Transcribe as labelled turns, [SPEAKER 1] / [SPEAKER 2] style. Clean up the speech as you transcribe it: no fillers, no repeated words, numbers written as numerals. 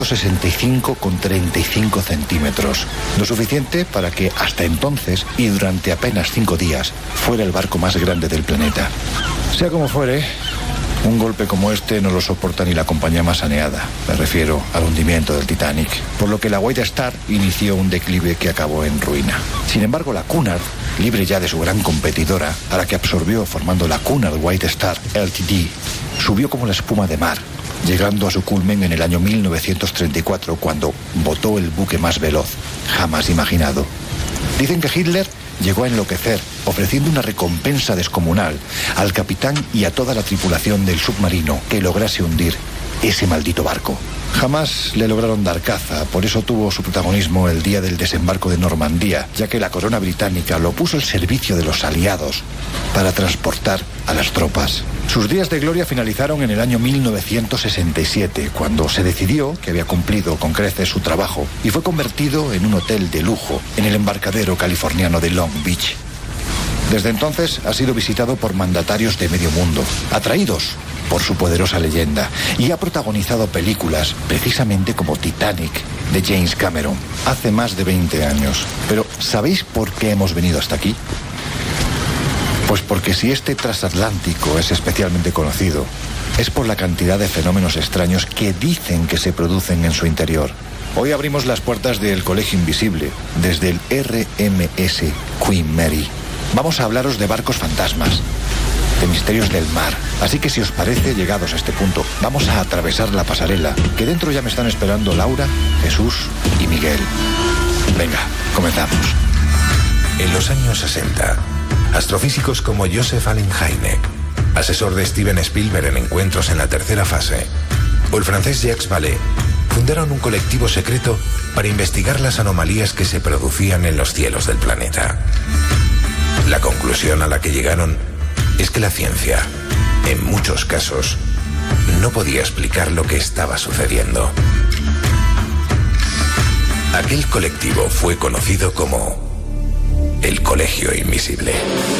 [SPEAKER 1] 65,35 centímetros, lo suficiente para que hasta entonces y durante apenas 5 días fuera el barco más grande del planeta. Sea como fuere, un golpe como este no lo soporta ni la compañía más saneada. Me refiero al hundimiento del Titanic, por lo que la White Star inició un declive que acabó en ruina. Sin embargo, la Cunard, libre ya de su gran competidora, a la que absorbió formando la Cunard White Star Ltd, subió como la espuma de mar, llegando a su culmen en el año 1934, cuando botó el buque más veloz jamás imaginado. Dicen que Hitler llegó a enloquecer, ofreciendo una recompensa descomunal al capitán y a toda la tripulación del submarino que lograse hundir ese maldito barco. Jamás le lograron dar caza, por eso tuvo su protagonismo el día del desembarco de Normandía, ya que la corona británica lo puso al servicio de los aliados para transportar a las tropas. Sus días de gloria finalizaron en el año 1967, cuando se decidió que había cumplido con creces su trabajo y fue convertido en un hotel de lujo en el embarcadero californiano de Long Beach. Desde entonces ha sido visitado por mandatarios de medio mundo, atraídos por su poderosa leyenda, y ha protagonizado películas, precisamente como Titanic, de James Cameron, hace más de 20 años. Pero, ¿sabéis por qué hemos venido hasta aquí? Pues porque si este transatlántico es especialmente conocido, es por la cantidad de fenómenos extraños que dicen que se producen en su interior. Hoy abrimos las puertas del Colegio Invisible, desde el RMS Queen Mary. Vamos a hablaros de barcos fantasmas, de misterios del mar. Así que si os parece, llegados a este punto, vamos a atravesar la pasarela, que dentro ya me están esperando Laura, Jesús y Miguel. Venga, comenzamos.
[SPEAKER 2] En los años 60, astrofísicos como Joseph Allen Hynek, asesor de Steven Spielberg en Encuentros en la tercera fase, o el francés Jacques Vallée, fundaron un colectivo secreto para investigar las anomalías que se producían en los cielos del planeta. La conclusión a la que llegaron es que la ciencia, en muchos casos, no podía explicar lo que estaba sucediendo. Aquel colectivo fue conocido como el Colegio Invisible.